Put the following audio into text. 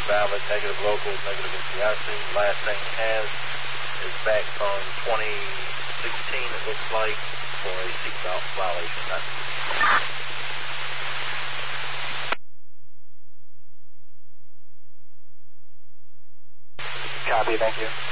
valid, negative local, negative NCIC. Last thing he has is back from 2016, it looks like, for a seatbelt violation. Copy, thank you.